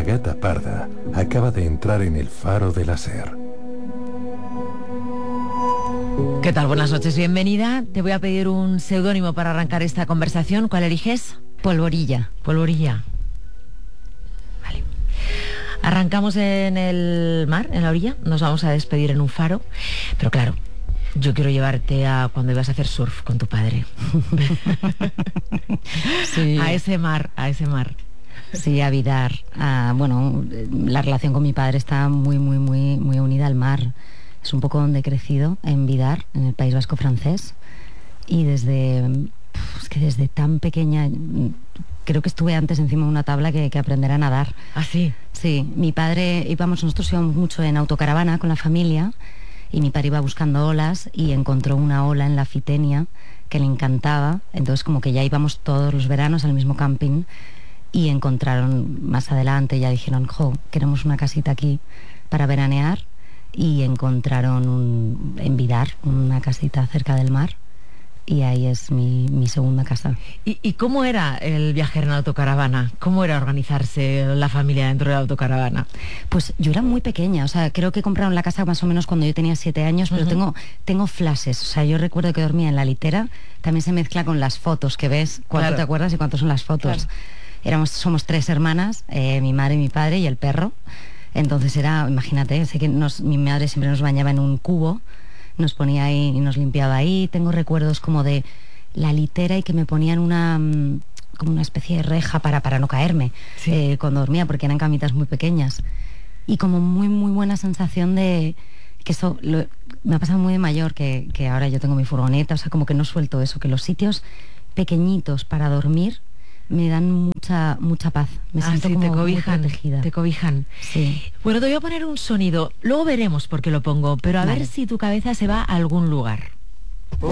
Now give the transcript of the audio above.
gata parda acaba de entrar en el faro de la SER. ¿Qué tal? Buenas noches, bienvenida. Te voy a pedir un seudónimo para arrancar esta conversación. ¿Cuál eliges? Polvorilla. Polvorilla. Vale. Arrancamos en el mar, en la orilla. Nos vamos a despedir en un faro. Pero claro, yo quiero llevarte a cuando ibas a hacer surf con tu padre. Sí. A ese mar. Sí, a Vidar. Bueno, la relación con mi padre está muy unida al mar. Es un poco donde he crecido, en Vidar, en el País Vasco francés. Y desde tan pequeña, creo que estuve antes encima de una tabla que aprender a nadar. ¿Ah, sí? Sí, mi padre, nosotros íbamos mucho en autocaravana con la familia, y mi padre iba buscando olas y encontró una ola en la Fitenia que le encantaba. Entonces como que ya íbamos todos los veranos al mismo camping, y encontraron más adelante, ya dijeron, queremos una casita aquí para veranear, y encontraron en Vidar una casita cerca del mar, y ahí es mi segunda casa. ¿Y cómo era el viajar en autocaravana? ¿Cómo era organizarse la familia dentro de la autocaravana? Pues yo era muy pequeña, o sea, creo que compraron la casa más o menos cuando yo tenía 7 años, pero tengo flashes, o sea, yo recuerdo que dormía en la litera. También se mezcla con las fotos que ves, cuánto te acuerdas y cuántas son las fotos. Claro. Somos 3 hermanas, mi madre, mi padre y el perro. Entonces imagínate, sé que mi madre siempre nos bañaba en un cubo, nos ponía ahí y nos limpiaba ahí. Tengo recuerdos como de la litera y que me ponían como una especie de reja para no caerme, sí, cuando dormía, porque eran camitas muy pequeñas. Y como muy buena sensación de que me ha pasado muy de mayor, que ahora yo tengo mi furgoneta, o sea, como que no suelto eso, que los sitios pequeñitos para dormir me dan mucha paz. Me siento como muy protegida. Te cobijan. Sí. Bueno, te voy a poner un sonido. Luego veremos por qué lo pongo, pero a ver si tu cabeza se va a algún lugar.